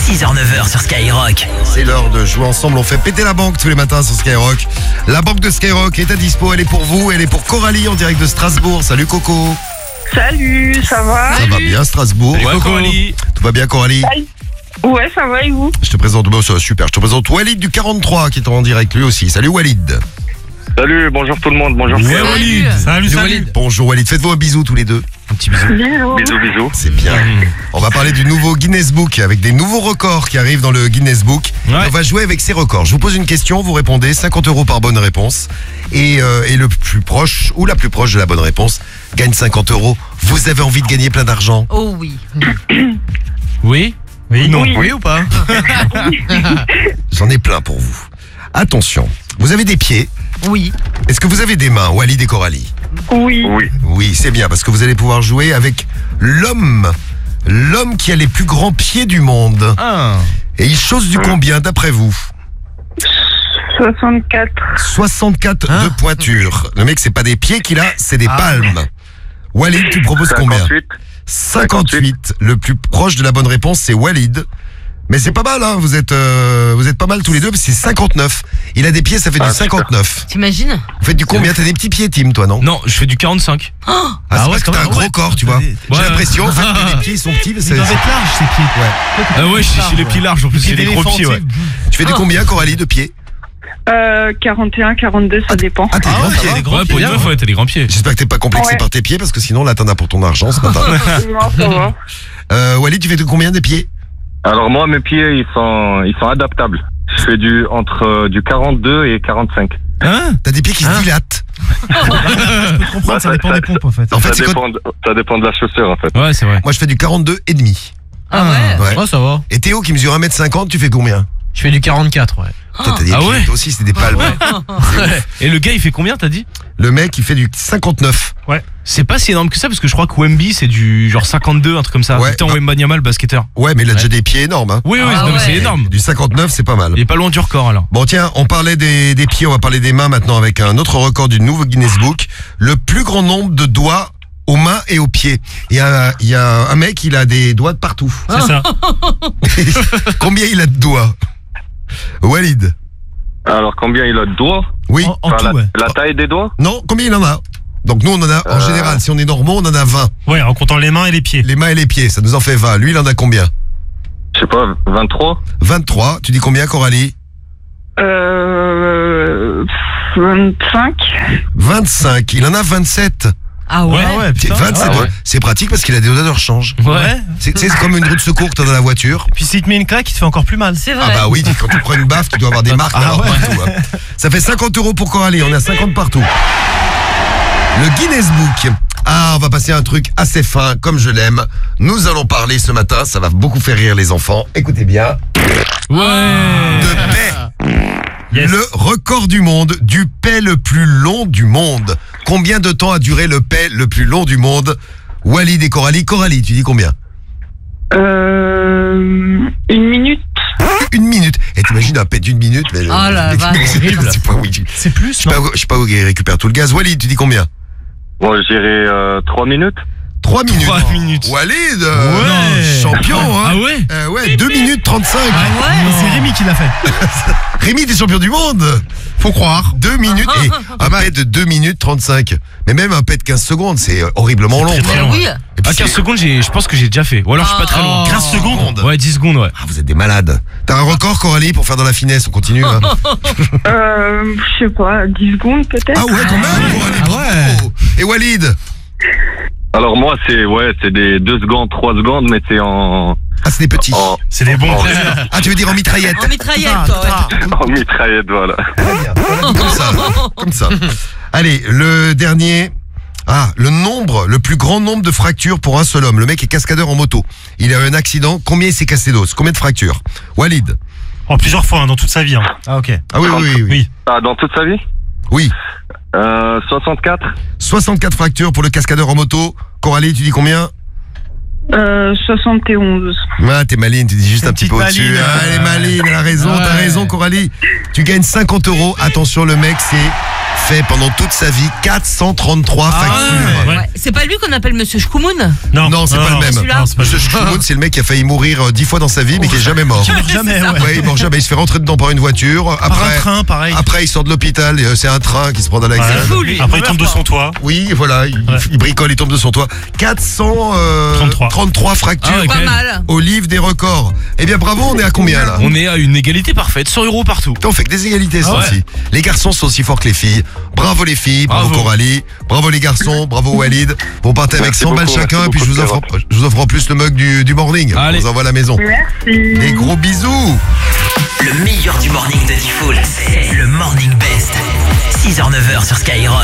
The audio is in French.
6h-9h sur Skyrock. C'est l'heure de jouer ensemble, on fait péter la banque tous les matins sur Skyrock. La banque de Skyrock est à dispo, elle est pour vous, elle est pour Coralie en direct de Strasbourg. Salut Coco. Salut, ça va? Ça va bien Strasbourg? Ouais, Coralie. Tout va bien Coralie? Ouais, ça va et vous? Je te présente, ça va super, je te présente Walid du 43 qui est en direct lui aussi. Salut Walid. Salut, bonjour tout le monde, bonjour frère. Walid. Salut Walid. Bonjour Walid, faites-vous un bisou tous les deux. Un petit bisou. Bisous. Bisous. C'est bien. On va parler du nouveau Guinness Book avec des nouveaux records qui arrivent dans le Guinness Book. Ouais. On va jouer avec ces records. Je vous pose une question, vous répondez 50 € par bonne réponse. Et le plus proche ou la plus proche de la bonne réponse gagne 50 €. Vous avez envie de gagner plein d'argent? Oh oui. Oui. Oui, non. Oui. Ou pas? J'en ai plein pour vous. Attention, vous avez des pieds. Oui. Est-ce que vous avez des mains, Walid et Coralie? Oui. Oui, Oui, c'est bien parce que vous allez pouvoir jouer avec l'homme qui a les plus grands pieds du monde. Ah. Et il chausse du combien d'après vous? 64. 64 de pointure. Le mec, c'est pas des pieds qu'il a, c'est des palmes. Walid, tu proposes combien? 58. 58. Le plus proche de la bonne réponse, c'est Walid. Mais c'est pas mal, hein. Vous êtes pas mal tous les deux, c'est 59. Il a des pieds, ça fait du Ah, super. 59. T'imagines? Vous faites du combien? T'as des petits pieds, Tim, toi, non? Non, je fais du 45. Ah, c'est parce que t'as un gros corps, tu vois. J'ai Ouais. l'impression, en fait, que les pieds, ils sont petits, mais c'est... Ils doivent être larges ces pieds. Ouais. Ah ouais, j'ai les pieds larges en plus, j'ai des gros pieds, ouais. Tu fais du combien, Coralie, de pieds? 41, 42, ça dépend. Ah, t'as des grands pieds. Ouais, pour une meuf, ouais, t'as des grands pieds. J'espère que t'es pas complexé Ouais. par tes pieds, parce que sinon, là, t'en as pour ton argent ce matin. Non, ça va. Walid, tu fais de combien des pieds? Alors moi, mes pieds, ils sont adaptables. Je fais du 42 et 45. Hein? T'as des pieds qui se dilatent. Je peux te comprendre, ça dépend des pompes en fait. En fait, Ça c'est quand... dépend de la chaussure, en fait. Ouais, c'est vrai. Moi, je fais du 42 et demi. Ah ouais? Ouais. Ouais, ça va. Et Théo, qui mesure 1m50, tu fais combien? Je fais du 44, ouais. Toi, t'as des Ah pieds, ouais. toi aussi, c'est des palmes. Et le gars, il fait combien, t'as dit? Le mec, il fait du 59. C'est pas si énorme que ça, parce que je crois que Wemby, c'est du genre 52, un truc comme ça. Ouais. Putain, Wembanyama, le basketteur. Ouais, mais il a déjà des pieds énormes, hein. Oui, oui, Ah non, mais c'est ouais. énorme. Du 59, c'est pas mal. Il est pas loin du record, alors. Bon, tiens, on parlait des pieds, on va parler des mains maintenant avec un autre record du nouveau Guinness Book. Le plus grand nombre de doigts aux mains et aux pieds. Il y a un mec, il a des doigts de partout. C'est ça. Combien il a de doigts? Walid? Alors combien il a de doigts? Oui. En tout, ouais. La taille des doigts? Non, combien il en a? Donc nous, on en a, en général, si on est normaux, on en a 20. Ouais, en comptant les mains et les pieds. Les mains et les pieds, ça nous en fait 20. Lui, il en a combien? Je sais pas, 23? 23. Tu dis combien, Coralie? 25. 25. Il en a 27. Ah ouais? ouais, putain. 27. Ah ouais. C'est pratique parce qu'il a des doigts de rechange. Ouais. C'est comme une roue de secours que t'as dans la voiture. Puis s'il te met une claque, il te fait encore plus mal. C'est vrai. Ah bah oui, quand tu prends une baffe, tu dois avoir des marques alors ouais. partout. Hein. Ça fait 50 € pour Coralie, on a 50 partout. Le Guinness Book. Ah, on va passer à un truc assez fin, comme je l'aime. Nous allons parler ce matin, ça va beaucoup faire rire les enfants. Écoutez bien. Ouais. De paix. Yes. Le record du monde du paix le plus long du monde. Combien de temps a duré le paix le plus long du monde? Walid et Coralie. Coralie, tu dis combien? 1 minute. 1 minute. Et t'imagines un paix d'une minute, mais Oh la vache. c'est pas oui. C'est plus? Je sais pas où il récupère tout le gaz. Walid, tu dis combien? Bon, je dirais 3 minutes. 3 minutes. 3 minutes. Walid, Ouais. champion, hein. Ah ouais? Ouais, 2 minutes 35. Ouais, mais c'est Rémi qui l'a fait. Rémi, t'es champion du monde. Faut croire. 2 minutes. Et un pet de 2 minutes 35. Mais même un pet de 15 secondes, c'est horriblement long. très quoi. long. Oui. Et puis À 15 c'est- secondes, je pense que j'ai déjà fait. Ou alors je suis pas très loin. 15 secondes. Ouais, 10 secondes, ouais. Ah, vous êtes des malades. T'as un record, Coralie, pour faire dans la finesse. On continue. Hein. Je sais pas, 10 secondes peut-être. Ah ouais, quand même, Coralie. Ah bravo. ouais. Et Walid? Alors moi, c'est des 2 secondes, 3 secondes, mais c'est en Ah, c'est des petits. C'est des bons en, plaisir. Ah, tu veux dire en mitraillette? En mitraillette, toi, ouais. en mitraillette, voilà. Très bien. Comme ça. Comme ça. Allez, le dernier. Ah, le plus grand nombre de fractures pour un seul homme. Le mec est cascadeur en moto. Il a eu un accident. Combien il s'est cassé d'os? Combien de fractures? Walid? Oh, plusieurs fois, hein, dans toute sa vie. Hein. Ah, ok. Ah oui, oui, oui. Oui. Oui. Ah, dans toute sa vie? Oui. 64? 64 fractures pour le cascadeur en moto. Coralie, tu dis combien? 71. Ah, t'es maline, tu dis juste un petit peu petite au-dessus. maline. Ah, elle est maline, elle a raison, t'as Ouais. raison, Coralie. Tu gagnes 50 €. Attention, le mec, c'est fait pendant toute sa vie 433 factures. ouais. Ouais. C'est pas lui qu'on appelle Monsieur Shkoumoun? Non, c'est pas le même. celui-là. Non, c'est pas Monsieur Shkoumoun, c'est le mec qui a failli mourir 10 fois dans sa vie, mais qui est jamais mort. Qui meurt jamais, ouais. Ouais, il meurt jamais. Il se fait rentrer dedans par une voiture. Par un train, pareil. Après, il sort de l'hôpital. C'est un train qui se prend dans la Ouais. gueule. fou, lui. Après, il tombe de son toit. Oui, voilà. Il bricole, il tombe de son toit. 433 fractures Ah ouais, Pas quand même. mal. au livre des records. Eh bien, bravo, on est à combien là? On est à une égalité parfaite, 100 € partout. On fait que des égalités, ça Ah ouais. aussi. Les garçons sont aussi forts que les filles. Bravo les filles, bravo, Bravo. Coralie, bravo les garçons, bravo Walid. Vous partez avec Merci 100 balles beaucoup, chacun, merci et puis je vous, beaucoup, offre en plus le mug du morning. Allez. On vous envoie à la maison. Merci. Des gros bisous. Le meilleur du morning de Diffoul, c'est le Morning Best. 6h-9h sur Skyrock.